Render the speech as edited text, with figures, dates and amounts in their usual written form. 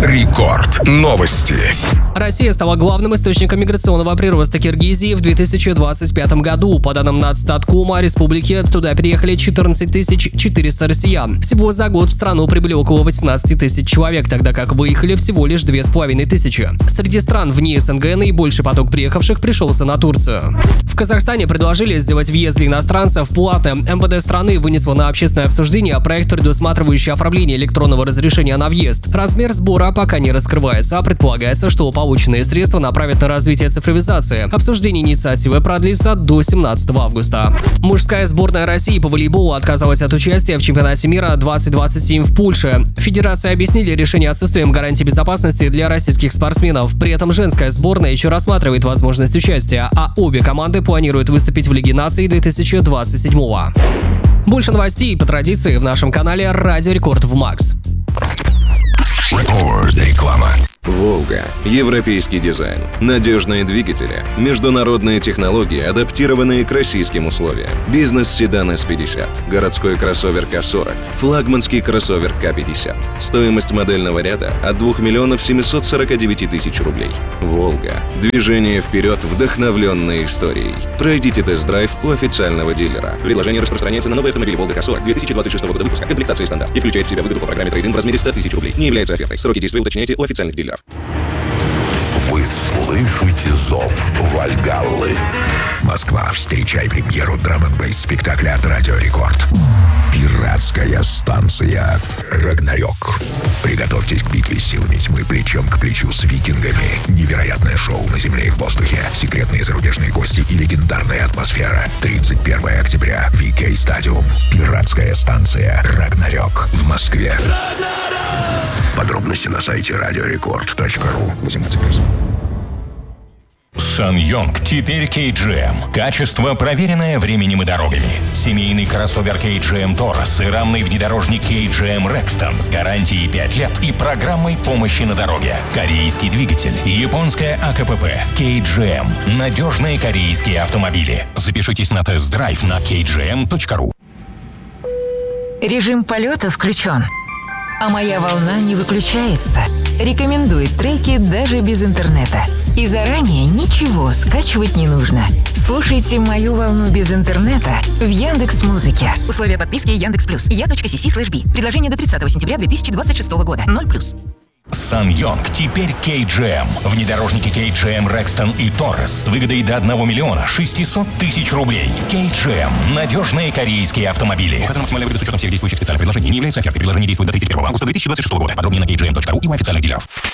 Рекорд. Новости. Россия стала главным источником миграционного прироста Киргизии в 2025 году. По данным Нацстаткома республики, туда переехали 14 400 россиян. Всего за год в страну прибыли около 18 тысяч человек, тогда как выехали всего лишь 2500. Среди стран вне СНГ наибольший поток приехавших пришелся на Турцию. В Казахстане предложили сделать въезд для иностранцев платным. МВД страны вынесло на общественное обсуждение проект, предусматривающий оформление электронного разрешения на въезд. Размер сбора пока не раскрывается, а предполагается, что полученные средства направят на развитие цифровизации. Обсуждение инициативы продлится до 17 августа. Мужская сборная России по волейболу отказалась от участия в чемпионате мира 2027 в Польше. Федерации объяснили решение отсутствием гарантий безопасности для российских спортсменов. При этом женская сборная еще рассматривает возможность участия, а обе команды планируют выступить в Лиге наций 2027-го. Больше новостей по традиции в нашем канале Радио Рекорд в Макс. Реклама. «Волга». Европейский дизайн, надежные двигатели, международные технологии, адаптированные к российским условиям. Бизнес-седан S50, городской кроссовер К40, флагманский кроссовер К50. Стоимость модельного ряда от 2 749 000 рублей. «Волга». Движение вперед, вдохновленное историей. Пройдите тест-драйв у официального дилера. Предложение распространяется на новый автомобиль «Волга К40» 2026 года выпуска. Комплектация стандарт и включает в себя выгоду по программе трейд-ин в размере 100 000 рублей. Не является офертой. Сроки действия уточняйте у официальных дилеров. Вы слышите зов Вальгаллы. Москва, встречай премьеру драм-н-бейс спектакля от Радио Рекорд. Пиратская станция «Рагнарёк». Приготовьтесь к битве силами тьмы плечом к плечу с викингами. Невероятное шоу на земле и в воздухе. Секретные зарубежные гости и легендарная атмосфера. 31 октября. VK Stadium. Пиратская станция «Рагнарёк» в Москве. Подробности на сайте radiorecord.ru. 18+. SsangYong теперь KGM. Качество, проверенное временем и дорогами. Семейный кроссовер KGM Taurus и рамный внедорожник KGM Rexton с гарантией 5 лет и программой помощи на дороге. Корейский двигатель, японская АКПП, KGM. Надежные корейские автомобили. Запишитесь на тест-драйв на kgm.ru. Режим полета включен, а моя волна не выключается. Рекомендует треки даже без интернета. И заранее ничего скачивать не нужно. Слушайте мою волну без интернета в Яндекс.Музыке. Условия подписки Яндекс.Плюс. Я.cc/b. Предложение до 30 сентября 2026 года. 0+. SsangYong теперь KGM. Внедорожники KGM Rexton и Taurus с выгодой до 1 600 000 рублей. KGM. Надежные корейские автомобили. Указана максимальная выгода с учетом всех действующих специальных предложений. Не является офертой. Предложение действует до 31 августа 2026 года. Подробнее на kgm.ru и у официальных дилеров.